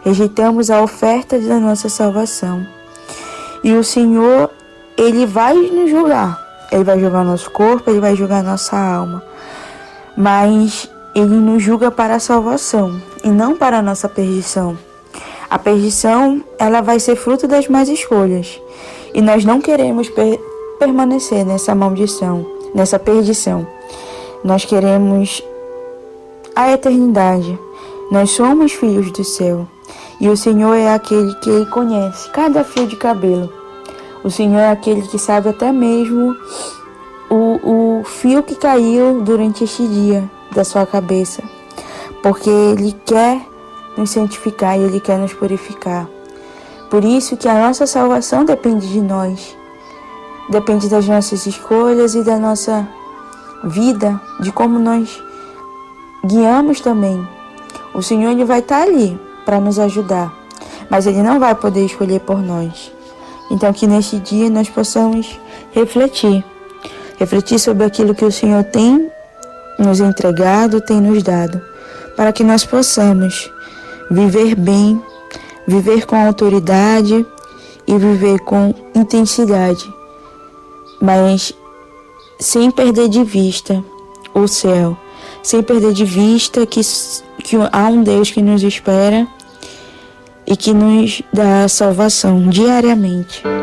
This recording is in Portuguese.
rejeitamos a oferta da nossa salvação. E o Senhor, Ele vai nos julgar. Ele vai julgar o nosso corpo, Ele vai julgar a nossa alma. Mas Ele nos julga para a salvação e não para a nossa perdição. A perdição, ela vai ser fruto das más escolhas. E nós não queremos permanecer nessa maldição, nessa perdição. Nós queremos a eternidade. Nós somos filhos do céu. E o Senhor é aquele que Ele conhece cada fio de cabelo. O Senhor é aquele que sabe até mesmo o fio que caiu durante este dia da sua cabeça. Porque Ele quer nos santificar e Ele quer nos purificar. Por isso que a nossa salvação depende de nós. Depende das nossas escolhas e da nossa vida, de como nós guiamos também. O Senhor, Ele vai estar ali para nos ajudar, mas Ele não vai poder escolher por nós. Então que neste dia nós possamos refletir sobre aquilo que o Senhor tem nos entregado, tem nos dado, para que nós possamos viver bem, viver com autoridade e viver com intensidade, mas sem perder de vista o céu, sem perder de vista que há um Deus que nos espera e que nos dá salvação diariamente.